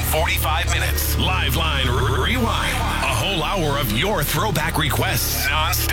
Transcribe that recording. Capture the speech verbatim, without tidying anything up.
forty-five minutes. Live Line Rewind. A whole hour of your throwback requests. Non-stop.